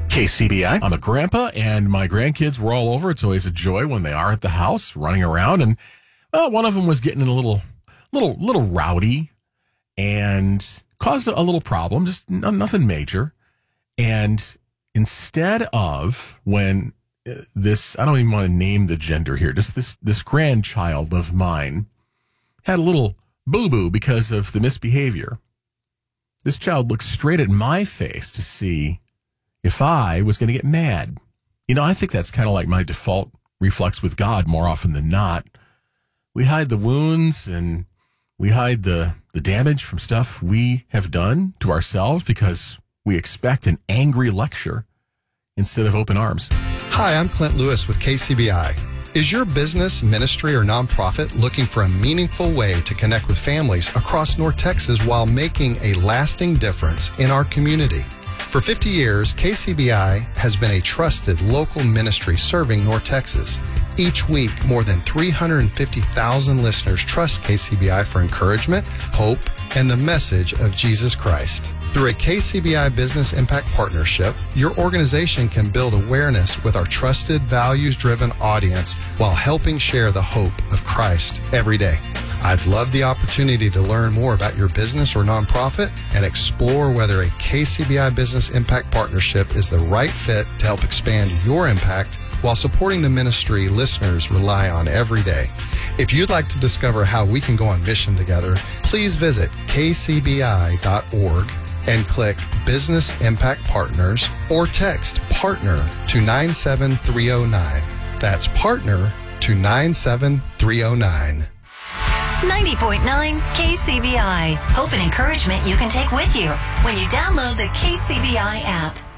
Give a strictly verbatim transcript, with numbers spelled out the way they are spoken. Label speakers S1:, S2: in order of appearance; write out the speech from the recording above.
S1: K C B I. I'm a grandpa, and my grandkids were all over. It's always a joy when they are at the house, running around. And well, one of them was getting a little, little, little rowdy, and caused a little problem. Just nothing major. And instead of when this, I don't even want to name the gender here, just this this grandchild of mine had a little boo-boo because of the misbehavior. This child looked straight at my face to see if I was going to get mad. You know, I think that's kind of like my default reflex with God more often than not. We hide the wounds and we hide the, the damage from stuff we have done to ourselves because we expect an angry lecture instead of open arms.
S2: Hi, I'm Clint Lewis with K C B I. Is your business, ministry, or nonprofit looking for a meaningful way to connect with families across North Texas while making a lasting difference in our community? For fifty years, K C B I has been a trusted local ministry serving North Texas. Each week, more than three hundred fifty thousand listeners trust K C B I for encouragement, hope, and the message of Jesus Christ. Through a K C B I Business Impact Partnership, your organization can build awareness with our trusted, values-driven audience while helping share the hope of Christ every day. I'd love the opportunity to learn more about your business or nonprofit and explore whether a K C B I Business Impact Partnership is the right fit to help expand your impact while supporting the ministry listeners rely on every day. If you'd like to discover how we can go on mission together, please visit k c b i dot org and click Business Impact Partners or text PARTNER to nine seven three zero nine. That's PARTNER to nine seven three zero nine.
S3: ninety point nine K C B I. Hope and encouragement you can take with you when you download the K C B I app.